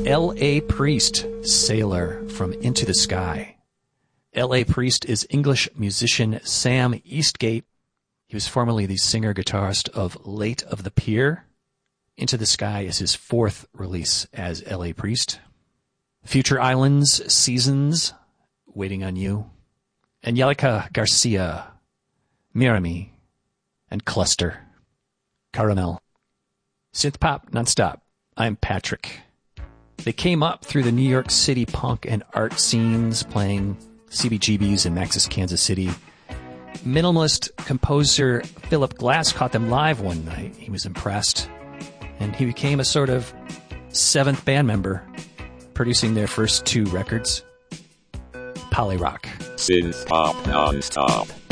L.A. Priest, Sailor from Into the Sky. L.A. Priest is English musician Sam Eastgate. He was formerly the singer-guitarist of Late of the Pier. Into the Sky is his fourth release as L.A. Priest. Future Islands, Seasons, Waiting on You. Angelica Garcia, Mirami, and Cluster, Caramel. Synth pop nonstop. I'm Patrick. They came up through the New York City punk and art scenes, playing CBGBs in Maxis, Kansas City. Minimalist composer Philip Glass caught them live one night. He was impressed, and he became a sort of seventh band member, producing their first two records. Polyrock. Synth pop non-stop.